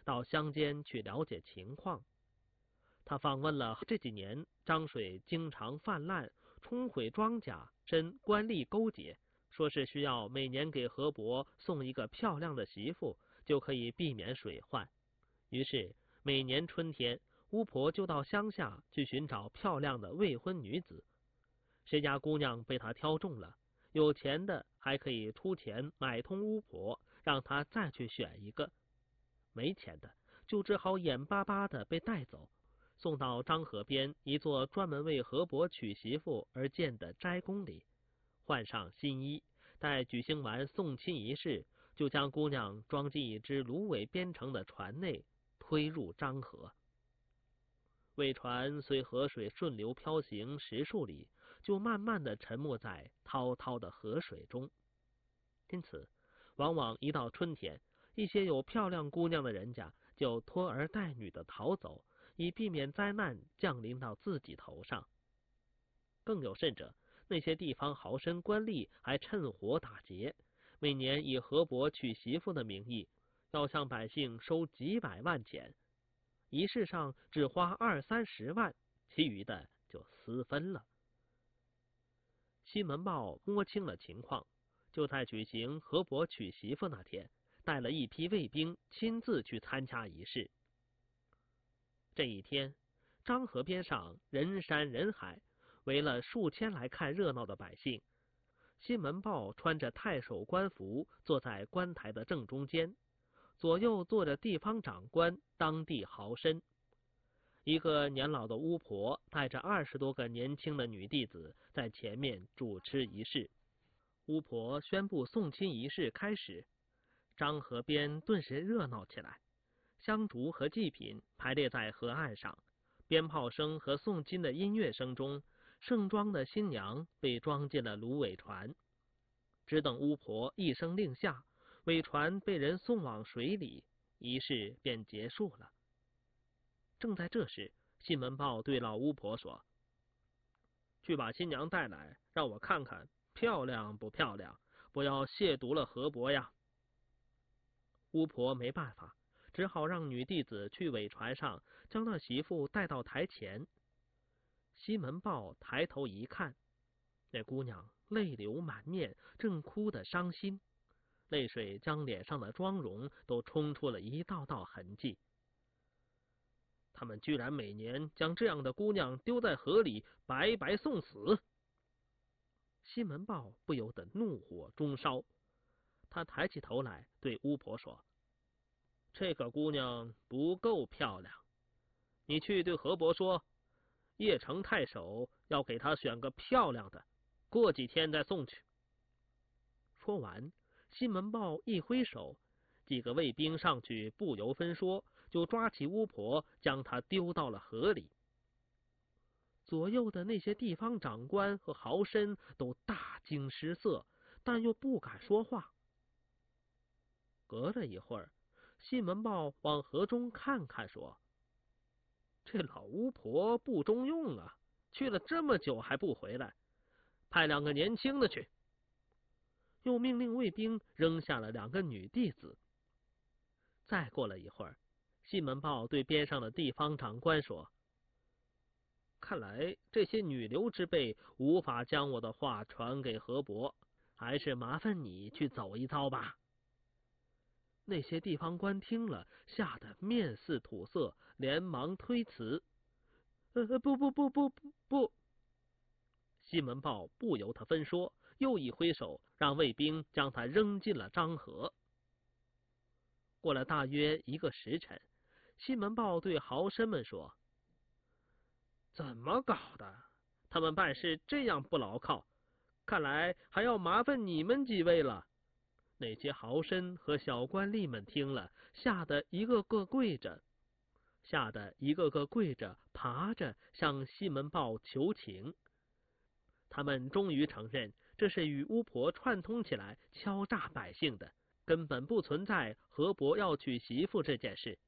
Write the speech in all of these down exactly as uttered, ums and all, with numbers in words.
到乡间去了解情况。他访问了这几年漳水经常泛滥，冲毁庄稼，真官吏勾结，说是需要每年给河伯送一个漂亮的媳妇，就可以避免水患。于是每年春天，巫婆就到乡下去寻找漂亮的未婚女子，谁家姑娘被他挑中了，有钱的还可以出钱买通巫婆，让他再去选一个；没钱的就只好眼巴巴的被带走，送到漳河边一座专门为河伯娶媳妇而建的斋宫里，换上新衣，待举行完送亲仪式，就将姑娘装进一只芦苇编成的船内，推入漳河。苇船随河水顺流漂行十数里，就慢慢的沉没在滔滔的河水中。因此，往往一到春天，一些有漂亮姑娘的人家就拖儿带女的逃走，以避免灾难降临到自己头上。更有甚者，那些地方豪绅官吏还趁火打劫，每年以河伯娶媳妇的名义，要向百姓收几百万钱，仪式上只花二三十万，其余的就私分了。西门豹摸清了情况，就在举行河伯娶媳妇那天，带了一批卫兵亲自去参加仪式。这一天，漳河边上人山人海，围了数千来看热闹的百姓。西门豹穿着太守官服，坐在官台的正中间，左右坐着地方长官、当地豪绅。一个年老的巫婆带着二十多个年轻的女弟子在前面主持仪式。巫婆宣布送亲仪式开始，漳河边顿时热闹起来，香烛和祭品排列在河岸上，鞭炮声和诵经的音乐声中，盛装的新娘被装进了芦苇船。只等巫婆一声令下，苇船被人送往水里，仪式便结束了。正在这时，西门豹对老巫婆说：“去把新娘带来，让我看看漂亮不漂亮，不要亵渎了河伯呀。”巫婆没办法，只好让女弟子去苇船上将那媳妇带到台前。西门豹抬头一看，那姑娘泪流满面，正哭得伤心，泪水将脸上的妆容都冲出了一道道痕迹。他们居然每年将这样的姑娘丢在河里，白白送死。西门豹不由得怒火中烧，他抬起头来对巫婆说：“这个姑娘不够漂亮，你去对河伯说，邺城太守要给他选个漂亮的，过几天再送去。”说完，西门豹一挥手，几个卫兵上去不由分说，就抓起巫婆，将她丢到了河里。左右的那些地方长官和豪绅都大惊失色，但又不敢说话。隔了一会儿，西门豹往河中看看，说：“这老巫婆不中用啊，去了这么久还不回来，派两个年轻的去。”又命令卫兵扔下了两个女弟子。再过了一会儿，西门豹对边上的地方长官说：“看来这些女流之辈无法将我的话传给河伯，还是麻烦你去走一遭吧。”那些地方官听了，吓得面似土色，连忙推辞：“呃，不不不不不不！”西门豹不由他分说，又一挥手，让卫兵将他扔进了漳河。过了大约一个时辰，西门豹对豪绅们说：“怎么搞的？他们办事这样不牢靠，看来还要麻烦你们几位了。”那些豪绅和小官吏们听了，吓得一个个跪着，吓得一个个跪着爬着向西门豹求情。他们终于承认，这是与巫婆串通起来敲诈百姓的，根本不存在河伯要娶媳妇这件事。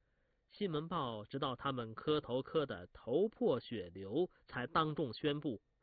西门豹直到他们磕头磕得头破血流，才当众宣布